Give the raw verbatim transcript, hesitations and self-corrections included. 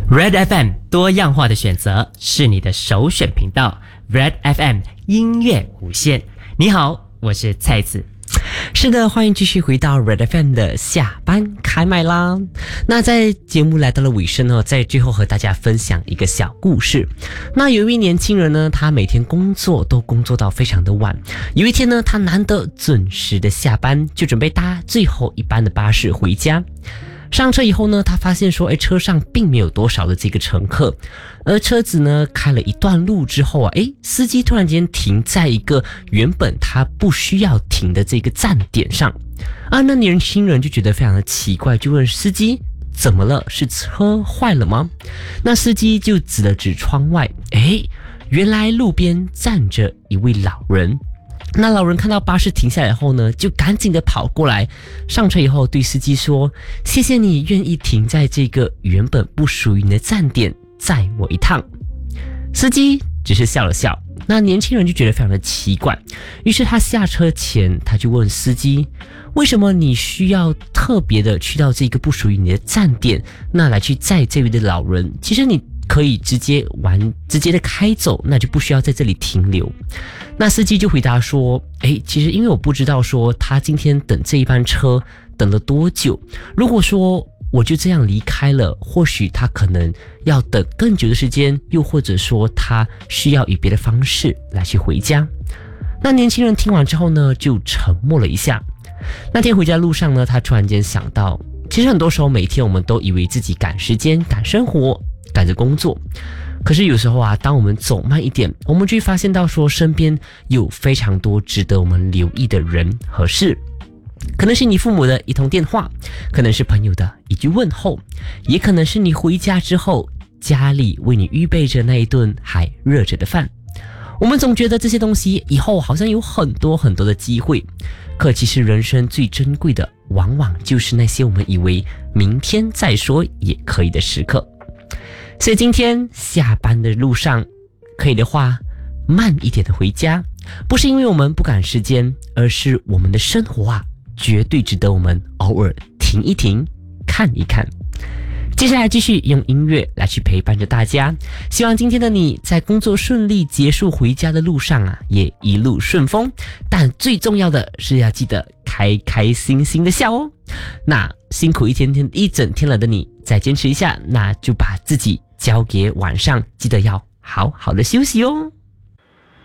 Red F M 多样化的选择是你的首选频道 Red F M 音乐无限。你好，我是蔡子。 是的，欢迎继续回到 Red F M 的下班开麦啦。那在节目来到了尾声呢，在最后和大家分享一个小故事。那有一位年轻人呢，他每天工作都工作到非常的晚。有一天呢，他难得准时的下班，就准备搭最后一班的巴士回家。上车以后呢，他发现说，哎，车上并没有多少的这个乘客，而车子呢开了一段路之后啊，哎，司机突然间停在一个原本他不需要停的这个站点上，啊，那年轻人就觉得非常的奇怪，就问司机怎么了？是车坏了吗？那司机就指了指窗外，哎，原来路边站着一位老人。那老人看到巴士停下来后呢，就赶紧的跑过来，上车以后对司机说：“谢谢你愿意停在这个原本不属于你的站点，载我一趟。”司机只是笑了笑，那年轻人就觉得非常的奇怪，于是他下车前，他就问司机：“为什么你需要特别的去到这个不属于你的站点，那来去载这位的老人？其实你可以直接玩，直接的开走，那就不需要在这里停留。”那司机就回答说：“诶，其实因为我不知道说他今天等这一班车等了多久，如果说我就这样离开了，或许他可能要等更久的时间，又或者说他需要以别的方式来去回家。”那年轻人听完之后呢，就沉默了一下。那天回家路上呢，他突然间想到，其实很多时候每天我们都以为自己赶时间、赶生活、赶着工作，可是有时候啊，当我们走慢一点，我们就会发现到说身边有非常多值得我们留意的人和事。可能是你父母的一通电话，可能是朋友的一句问候，也可能是你回家之后家里为你预备着那一顿还热着的饭。我们总觉得这些东西以后好像有很多很多的机会，可其实人生最珍贵的往往就是那些我们以为明天再说也可以的时刻。所以今天下班的路上，可以的话慢一点的回家，不是因为我们不赶时间，而是我们的生活啊，绝对值得我们偶尔停一停，看一看。接下来继续用音乐来去陪伴着大家，希望今天的你在工作顺利结束回家的路上啊，也一路顺风。但最重要的是要记得开开心心的笑哦。那辛苦一天天一整天了的你，再坚持一下，那就把自己交给晚上，记得要好好的休息哦。